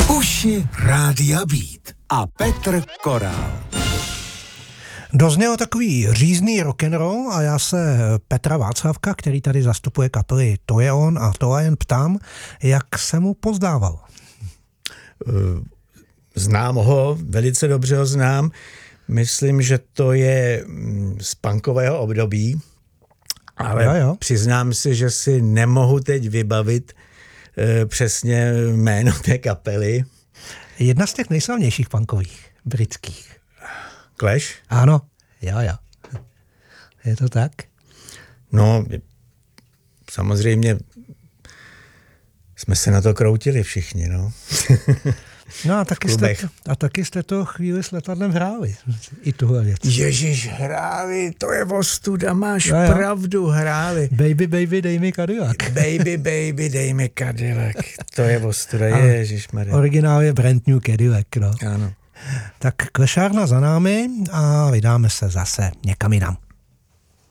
Uši Rádia Beat a Petr Korál. Dozněl takový řízný rock'n'roll a já se Petra Václavka, který tady zastupuje kapely To je on a to jen ptám, jak se mu pozdával. Znám ho, velice dobře ho znám. Myslím, že to je z punkového období, ale jo. Přiznám si, že si nemohu teď vybavit přesně jméno té kapely. Jedna z těch nejslavnějších punkových, britských. Clash? Ano, jo. Je to tak? No, samozřejmě jsme se na to kroutili všichni, no. No a taky jste to chvíli s letadlem hráli, i tuhle věc. Ježiš, hráli, to je ostuda, máš pravdu, hráli. Baby, dej mi Cadillac. Baby, dej mi Cadillac, to je ostuda, ježišmarja. Originál je Brand New Cadillac, no. Ano. Tak klešárna za námi a vydáme se zase někam jinam.